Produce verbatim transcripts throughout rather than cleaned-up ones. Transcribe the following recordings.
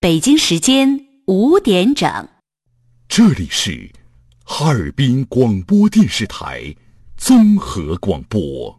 北京时间五点整， 这里是哈尔滨广播电视台综合广播。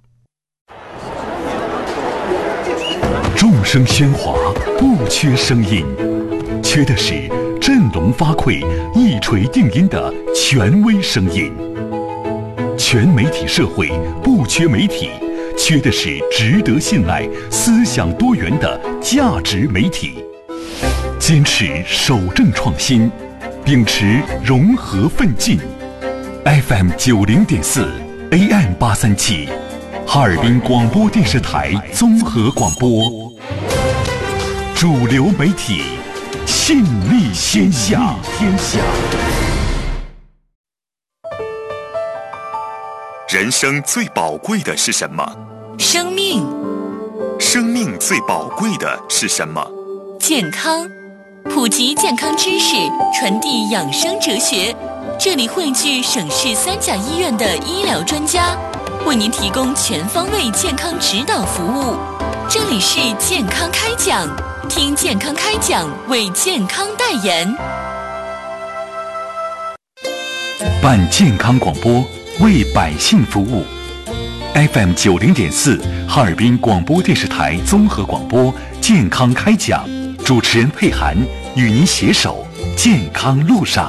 众声喧哗，不缺声音，缺的是振聋发聩、一锤定音的权威声音。全媒体社会不缺媒体，缺的是值得信赖、思想多元的价值媒体。坚持守正创新，秉持融合奋进。F M 九零点四 A M 八三七，哈尔滨广播电视台综合广播，主流媒体，信力天下。天下。人生最宝贵的是什么？ 生命。 生命最宝贵的是什么？ 健康。普及健康知识，传递养生哲学。这里汇聚省市三甲医院的医疗专家，为您提供全方位健康指导服务。这里是健康开讲，听健康开讲，为健康代言。 办健康广播，为百姓服务。F M 九零点四，哈尔滨广播电视台综合广播健康开讲。主持人佩涵与您携手健康路上。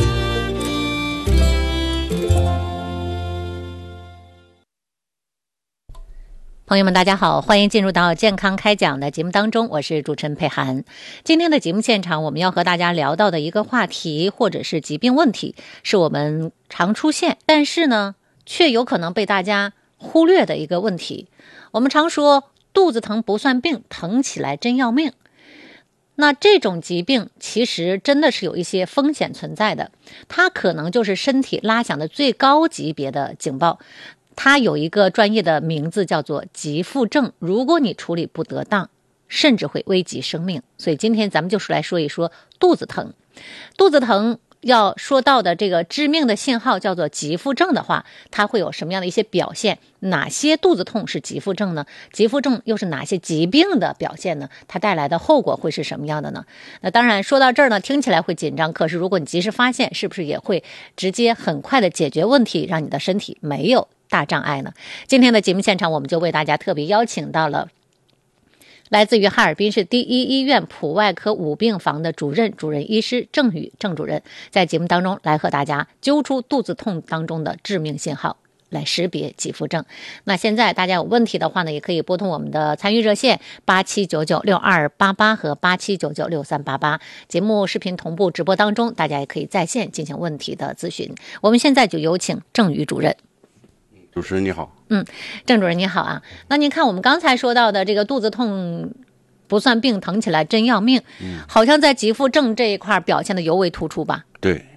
朋友们大家好，欢迎进入到健康开讲的节目当中，我是主持人佩涵。今天的节目现场，我们要和大家聊到的一个话题或者是疾病问题，是我们常出现但是呢却有可能被大家忽略的一个问题。我们常说肚子疼不算病，疼起来真要命。那这种疾病其实真的是有一些风险存在的，它可能就是身体拉响的最高级别的警报，它有一个专业的名字叫做急腹症，如果你处理不得当，甚至会危及生命。所以今天咱们就是来说一说肚子疼。肚子疼要说到的这个致命的信号叫做急腹症的话，它会有什么样的一些表现？哪些肚子痛是急腹症呢？急腹症又是哪些疾病的表现呢？它带来的后果会是什么样的呢？那当然说到这儿呢，听起来会紧张，可是如果你及时发现，是不是也会直接很快的解决问题，让你的身体没有大障碍呢？今天的节目现场，我们就为大家特别邀请到了来自于哈尔滨市第一医院普外科五病房的主任主任医师郑宇郑主任，在节目当中来和大家揪出肚子痛当中的致命信号，来识别急腹症。那现在大家有问题的话呢，也可以拨通我们的参与热线八七九九六二八八和八七九九六三八八。节目视频同步直播当中，大家也可以在线进行问题的咨询。我们现在就有请郑宇主任。 主持人你好。 嗯，郑主任你好啊。那您看我们刚才说到的这个肚子痛不算病，疼起来真要命，嗯，好像在急腹症这一块表现的尤为突出吧？ 对，